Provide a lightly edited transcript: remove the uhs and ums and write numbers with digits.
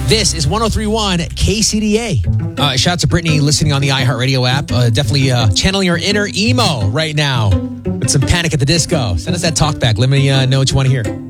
This is 103.1 KCDA. Shout out to Brittany listening on the iHeartRadio app. Definitely channeling her inner emo right now with some Panic at the Disco. Send us that talk back. Let me know what you want to hear.